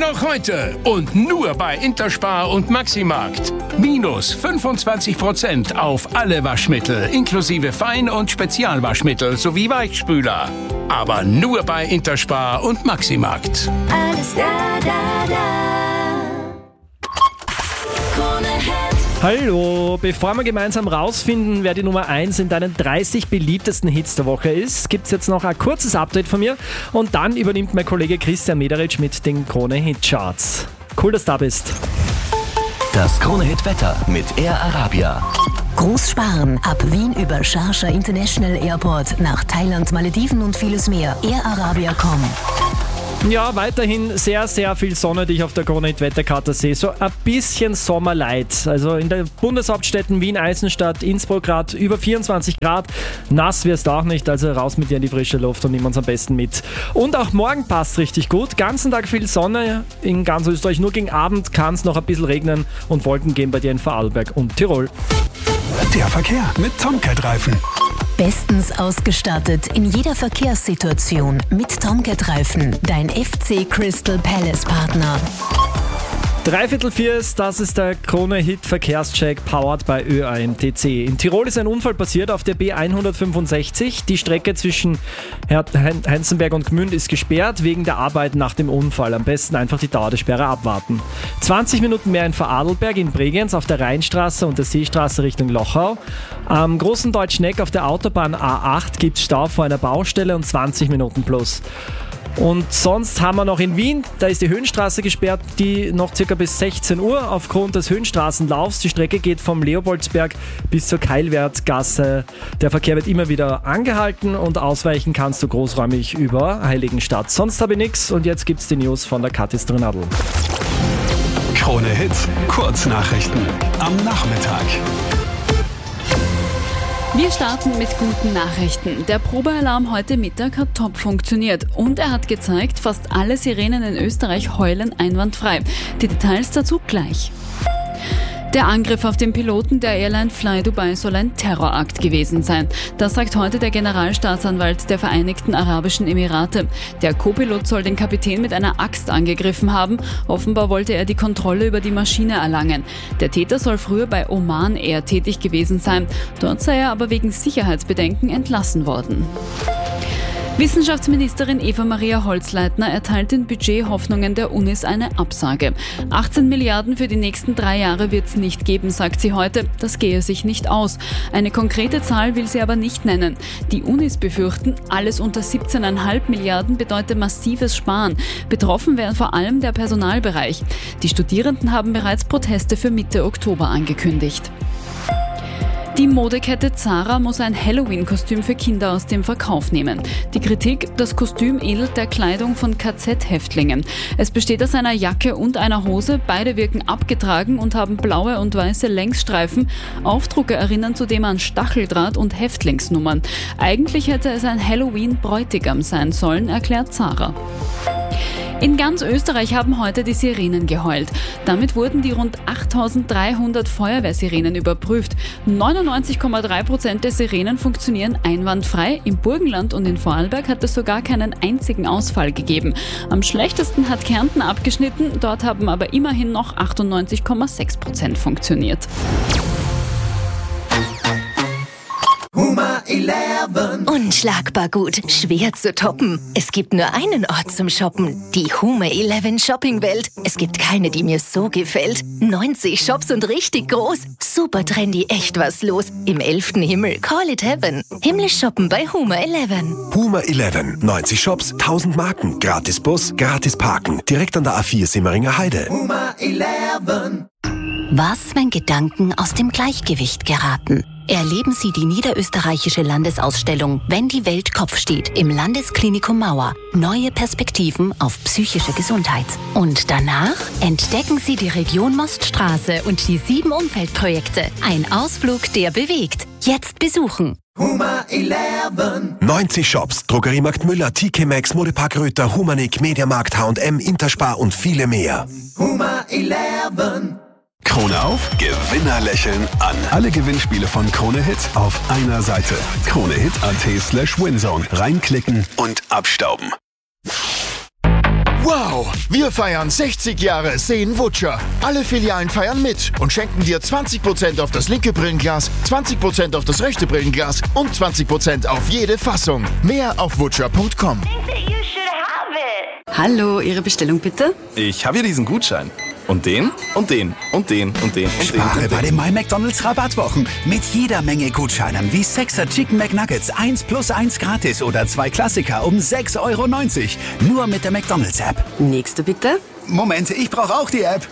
noch heute und nur bei Interspar und Maximarkt. Minus 25% auf alle Waschmittel, inklusive Fein- und Spezialwaschmittel sowie Weichspüler. Aber nur bei Interspar und Maximarkt. Alles da. Krone Hit. Hallo, bevor wir gemeinsam rausfinden, wer die Nummer 1 in deinen 30 beliebtesten Hits der Woche ist, gibt es jetzt noch ein kurzes Update von mir und dann übernimmt mein Kollege Christian Mederitsch mit den Krone Hit Charts. Cool, dass du da bist. Das Krone Hit Wetter mit Air Arabia. Groß sparen. Ab Wien über Sharjah International Airport nach Thailand, Malediven und vieles mehr. airarabia.com. Ja, weiterhin sehr, sehr viel Sonne, die ich auf der Krone Hit Wetterkarte sehe. So ein bisschen Sommerlight. Also in den Bundeshauptstädten Wien, Eisenstadt, Innsbruck gerade über 24 Grad. Nass wirst du auch nicht, also raus mit dir in die frische Luft und nimm uns am besten mit. Und auch morgen passt richtig gut. Ganzen Tag viel Sonne in ganz Österreich. Nur gegen Abend kann es noch ein bisschen regnen und Wolken gehen bei dir in Vorarlberg und Tirol. Der Verkehr mit Tomcat-Reifen. Bestens ausgestattet in jeder Verkehrssituation mit Tomcat-Reifen, dein FC Crystal Palace Partner. 3/4, das ist der Krone Hit Verkehrscheck powered by ÖAMTC. In Tirol ist ein Unfall passiert auf der B165. Die Strecke zwischen Heinzenberg und Gmünd ist gesperrt wegen der Arbeit nach dem Unfall. Am besten einfach die Dauer der Sperre abwarten. 20 Minuten mehr in Vorarlberg, in Bregenz auf der Rheinstraße und der Seestraße Richtung Lochau. Am Großen Deutscheneck auf der Autobahn A8 gibt es Stau vor einer Baustelle und 20 Minuten plus. Und sonst haben wir noch in Wien, da ist die Höhenstraße gesperrt, die noch circa bis 16 Uhr aufgrund des Höhenstraßenlaufs. Die Strecke geht vom Leopoldsberg bis zur Keilwertgasse. Der Verkehr wird immer wieder angehalten und ausweichen kannst du großräumig über Heiligenstadt. Sonst habe ich nichts und jetzt gibt's die News von der Kathi Strenadl. Krone Hit, Kurznachrichten am Nachmittag. Wir starten mit guten Nachrichten. Der Probealarm heute Mittag hat top funktioniert und er hat gezeigt, fast alle Sirenen in Österreich heulen einwandfrei. Die Details dazu gleich. Der Angriff auf den Piloten der Airline Fly Dubai soll ein Terrorakt gewesen sein. Das sagt heute der Generalstaatsanwalt der Vereinigten Arabischen Emirate. Der Co-Pilot soll den Kapitän mit einer Axt angegriffen haben. Offenbar wollte er die Kontrolle über die Maschine erlangen. Der Täter soll früher bei Oman Air tätig gewesen sein. Dort sei er aber wegen Sicherheitsbedenken entlassen worden. Wissenschaftsministerin Eva-Maria Holzleitner erteilt den Budgethoffnungen der Unis eine Absage. 18 Milliarden für die nächsten 3 Jahre wird es nicht geben, sagt sie heute. Das gehe sich nicht aus. Eine konkrete Zahl will sie aber nicht nennen. Die Unis befürchten, alles unter 17,5 Milliarden bedeutet massives Sparen. Betroffen wäre vor allem der Personalbereich. Die Studierenden haben bereits Proteste für Mitte Oktober angekündigt. Die Modekette Zara muss ein Halloween-Kostüm für Kinder aus dem Verkauf nehmen. Die Kritik, das Kostüm ähnelt der Kleidung von KZ-Häftlingen. Es besteht aus einer Jacke und einer Hose, beide wirken abgetragen und haben blaue und weiße Längsstreifen. Aufdrucke erinnern zudem an Stacheldraht und Häftlingsnummern. Eigentlich hätte es ein Halloween-Bräutigam sein sollen, erklärt Zara. In ganz Österreich haben heute die Sirenen geheult. Damit wurden die rund 8.300 Feuerwehrsirenen überprüft. 99,3% der Sirenen funktionieren einwandfrei. Im Burgenland und in Vorarlberg hat es sogar keinen einzigen Ausfall gegeben. Am schlechtesten hat Kärnten abgeschnitten, dort haben aber immerhin noch 98,6% funktioniert. Unschlagbar gut, schwer zu toppen. Es gibt nur einen Ort zum Shoppen, die Huma 11 Shopping-Welt. Es gibt keine, die mir so gefällt. 90 Shops und richtig groß. Super trendy, echt was los. Im 11. Himmel, call it heaven. Himmlisch shoppen bei Huma 11. Huma 11, 90 Shops, 1000 Marken, gratis Bus, gratis Parken. Direkt an der A4 Simmeringer Heide. Huma 11. Was, wenn Gedanken aus dem Gleichgewicht geraten? Erleben Sie die niederösterreichische Landesausstellung Wenn die Welt Kopf steht im Landesklinikum Mauer. Neue Perspektiven auf psychische Gesundheit. Und danach entdecken Sie die Region Moststraße und die 7 Umweltprojekte. Ein Ausflug, der bewegt. Jetzt besuchen. Huma 11. 90 Shops, Drogeriemarkt Müller, TK Maxx, Modepark Röther, Humanik, Mediamarkt, H&M, Interspar und viele mehr. Huma 11. Krone auf, Gewinner lächeln an. Alle Gewinnspiele von Krone Hit auf einer Seite. KroneHit.at/Winzone. Reinklicken und abstauben. Wow, Wow! Wir feiern 60 Jahre Seen Wutscher. Alle Filialen feiern mit und schenken dir 20% auf das linke Brillenglas, 20% auf das rechte Brillenglas und 20% auf jede Fassung. Mehr auf wutscher.com. Hallo, Ihre Bestellung bitte? Ich habe hier diesen Gutschein. Und den, und den, und den, und den, und den. Spare bei den My McDonald's Rabattwochen. Mit jeder Menge Gutscheinen wie 6er Chicken McNuggets 1+1 gratis oder 2 Klassiker um 6,90 €. Nur mit der McDonald's App. Nächste bitte? Moment, ich brauche auch die App.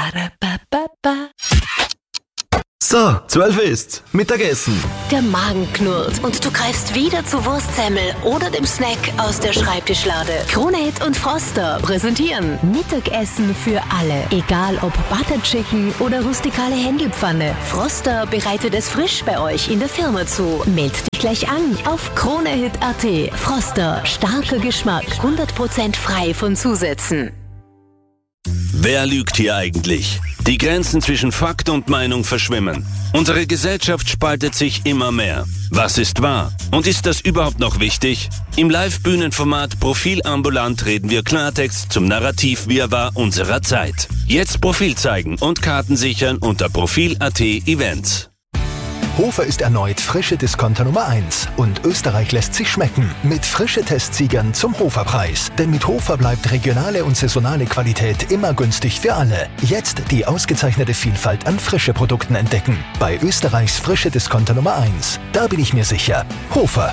So, 12 ist Mittagessen. Der Magen knurrt und du greifst wieder zu Wurstsemmel oder dem Snack aus der Schreibtischlade. Krone Hit und Froster präsentieren Mittagessen für alle. Egal ob Butter Chicken oder rustikale Händelpfanne. Froster bereitet es frisch bei euch in der Firma zu. Meld dich gleich an auf kronehit.at. Froster, starker Geschmack, 100% frei von Zusätzen. Wer lügt hier eigentlich? Die Grenzen zwischen Fakt und Meinung verschwimmen. Unsere Gesellschaft spaltet sich immer mehr. Was ist wahr? Und ist das überhaupt noch wichtig? Im Live-Bühnenformat Profil ambulant reden wir Klartext zum Narrativ-Wirrwarr unserer Zeit. Jetzt Profil zeigen und Karten sichern unter Profil.at Events. Hofer ist erneut frische Discounter Nummer 1 und Österreich lässt sich schmecken mit frische Testsiegern zum Hoferpreis. Denn mit Hofer bleibt regionale und saisonale Qualität immer günstig für alle. Jetzt die ausgezeichnete Vielfalt an frische Produkten entdecken. Bei Österreichs frische Discounter Nummer 1. Da bin ich mir sicher. Hofer.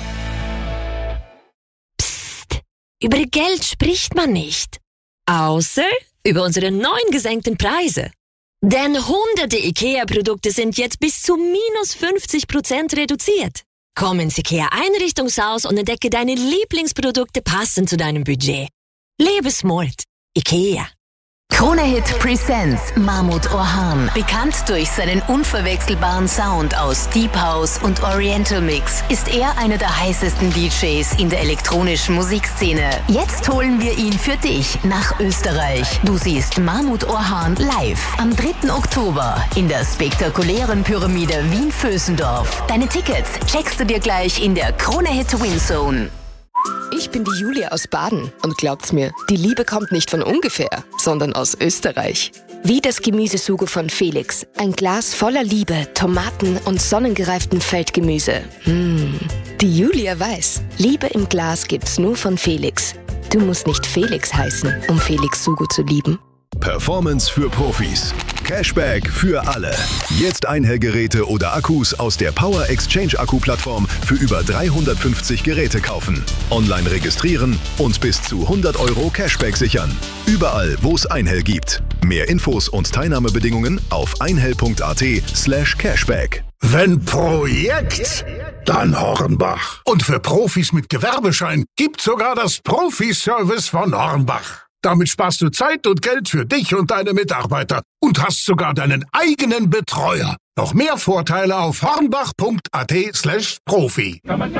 Psst, über Geld spricht man nicht. Außer über unsere neuen gesenkten Preise. Denn hunderte IKEA-Produkte sind jetzt bis zu -50% reduziert. Komm ins IKEA-Einrichtungshaus und entdecke deine Lieblingsprodukte passend zu deinem Budget. Lebe smart. IKEA. Krone Hit Presents Mahmut Orhan. Bekannt durch seinen unverwechselbaren Sound aus Deep House und Oriental Mix, ist er einer der heißesten DJs in der elektronischen Musikszene. Jetzt holen wir ihn für dich nach Österreich. Du siehst Mahmut Orhan live am 3. Oktober in der spektakulären Pyramide Wien-Vösendorf. Deine Tickets checkst du dir gleich in der Krone Hit Winzone. Ich bin die Julia aus Baden und glaubt's mir, die Liebe kommt nicht von ungefähr, sondern aus Österreich. Wie das Gemüsesugo von Felix. Ein Glas voller Liebe, Tomaten und sonnengereiftem Feldgemüse. Die Julia weiß, Liebe im Glas gibt's nur von Felix. Du musst nicht Felix heißen, um Felix Sugo zu lieben. Performance für Profis. Cashback für alle. Jetzt Einhellgeräte oder Akkus aus der Power Exchange Akku-Plattform für über 350 Geräte kaufen. Online registrieren und bis zu 100 € Cashback sichern. Überall, wo es Einhell gibt. Mehr Infos und Teilnahmebedingungen auf einhell.at/Cashback. Wenn Projekt, dann Hornbach. Und für Profis mit Gewerbeschein gibt's sogar das Profi-Service von Hornbach. Damit sparst du Zeit und Geld für dich und deine Mitarbeiter und hast sogar deinen eigenen Betreuer. Noch mehr Vorteile auf hornbach.at/Profi.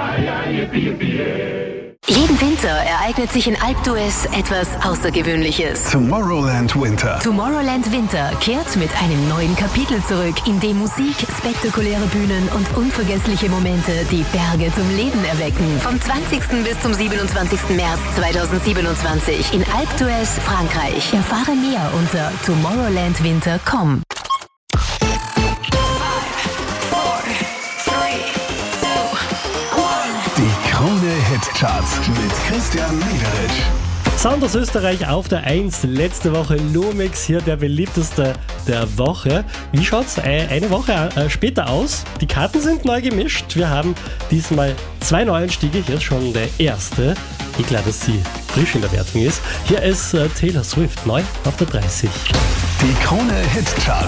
Jeden Winter ereignet sich in Alpe d'Huez etwas Außergewöhnliches. Tomorrowland Winter. Tomorrowland Winter kehrt mit einem neuen Kapitel zurück, in dem Musik, spektakuläre Bühnen und unvergessliche Momente die Berge zum Leben erwecken. Vom 20. bis zum 27. März 2027 in Alpe d'Huez, Frankreich. Erfahre mehr unter tomorrowlandwinter.com. Hit-Charts mit Christian Mederitsch. Sound aus Österreich auf der 1. Letzte Woche Lumix, hier der beliebteste der Woche. Wie schaut's eine Woche später aus? Die Karten sind neu gemischt. Wir haben diesmal 2 Neuanstiege. Hier ist schon der erste. Klar, dass sie frisch in der Wertung ist. Hier ist Taylor Swift neu auf der 30. Die Krone Hit-Charts.